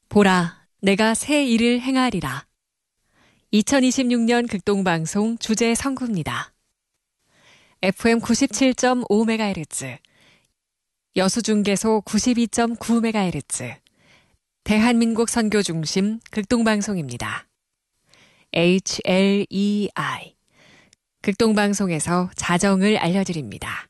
보라, 내가 새 일을 행하리라. 2026년 극동방송 주제 선구입니다. FM 97.5MHz, 여수중계소 92.9MHz, 대한민국 선교 중심 극동방송입니다. HLEI, 극동방송에서 자정을 알려드립니다.